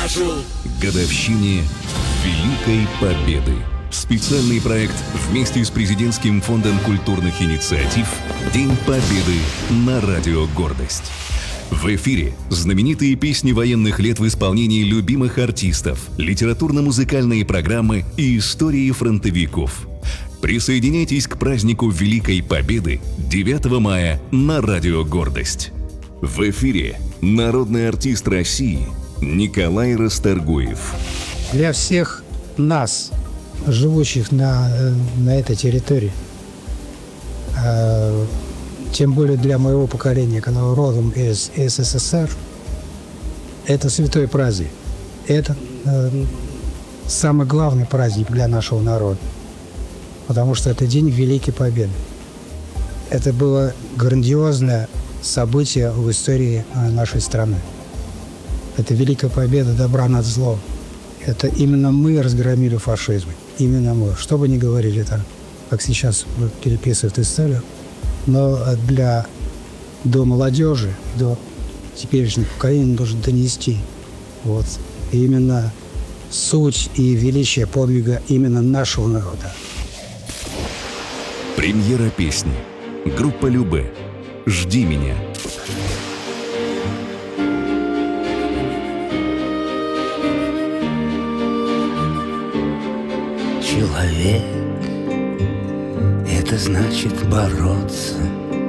нашу годовщине Великой Победы. Специальный проект вместе с Президентским фондом культурных инициатив «День Победы» на радио «Гордость». В эфире знаменитые песни военных лет в исполнении любимых артистов, литературно-музыкальные программы и истории фронтовиков. Присоединяйтесь к празднику Великой Победы 9 мая на радио «Гордость». В эфире народный артист России Николай Расторгуев. Для всех нас, живущих на этой территории, тем более для моего поколения, которое родом из СССР, это святой праздник. Это самый главный праздник для нашего народа, потому что это день Великой Победы. Это было грандиозное событие в истории нашей страны. Это Великая Победа добра над злом. Это именно мы разгромили фашизм. Именно мы. Что бы ни говорили там, как сейчас переписывают историю, но до молодежи, до теперешних поколений нужно донести вот именно суть и величие подвига именно нашего народа. Премьера песни. Группа Любэ. «Жди меня». Человек — это значит бороться